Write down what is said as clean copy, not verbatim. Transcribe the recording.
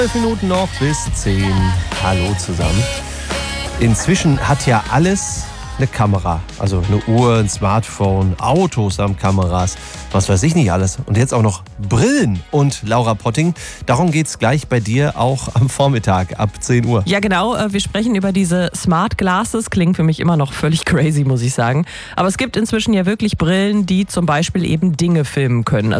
12 Minuten noch bis 10. Hallo zusammen. Inzwischen hat ja alles eine Kamera. Also eine Uhr, ein Smartphone, Autos haben Kameras, was weiß ich nicht alles. Und jetzt auch noch Brillen. Und Laura Potting, darum geht's gleich bei dir auch am Vormittag ab 10 Uhr. Ja genau, wir sprechen über diese Smart Glasses. Klingt für mich immer noch völlig crazy, muss ich sagen. Aber es gibt inzwischen ja wirklich Brillen, die zum Beispiel eben Dinge filmen können.